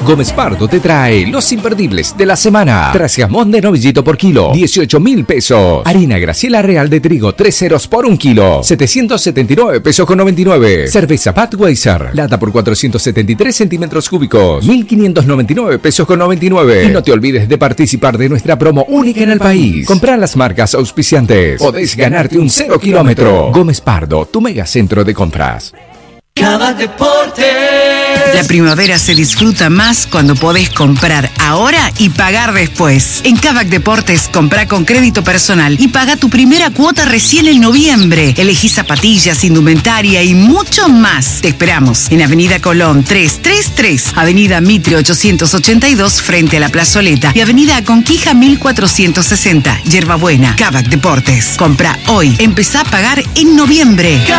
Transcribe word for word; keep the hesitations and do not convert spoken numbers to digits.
Gómez Pardo te trae los imperdibles de la semana. Tras jamón de novillito por kilo, dieciocho mil pesos. Harina Graciela Real de trigo, tres ceros por un kilo, setecientos setenta y nueve pesos con noventa y nueve. Cerveza Budweiser, lata por cuatrocientos setenta y tres centímetros cúbicos, mil quinientos noventa y nueve pesos con noventa y nueve. Y no te olvides de participar de nuestra promo única en el país. Comprá las marcas auspiciantes. Podés ganarte un cero kilómetro. Gómez Pardo, tu megacentro de compras. Kavak Deportes. La primavera se disfruta más cuando podés comprar ahora y pagar después. En Kavak Deportes, comprá con crédito personal y paga tu primera cuota recién en noviembre. Elegí zapatillas, indumentaria y mucho más. Te esperamos en Avenida Colón trescientos treinta y tres, Avenida Mitre ochocientos ochenta y dos frente a la Plazoleta y Avenida Conquija mil cuatrocientos sesenta, Yerbabuena. Kavak Deportes. Comprá hoy, empezá a pagar en noviembre.